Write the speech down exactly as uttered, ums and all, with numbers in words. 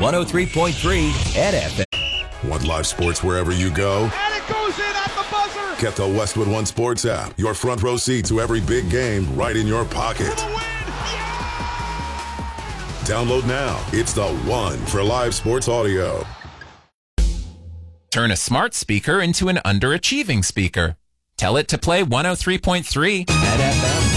one oh three point three at F M. Want live sports wherever you go? And it goes in at the buzzer! Get the Westwood One Sports app. Your front row seat to every big game right in your pocket. For the win! Yeah! Download now. It's the one for live sports audio. Turn a smart speaker into an underachieving speaker. Tell it to play one oh three point three at F M.